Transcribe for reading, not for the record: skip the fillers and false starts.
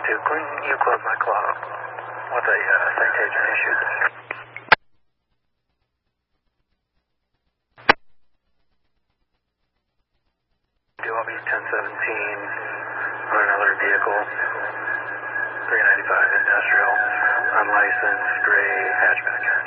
to Clinton, you close my clock with a citation issued. DLB 1017 on another vehicle, 395 industrial, unlicensed gray hatchback.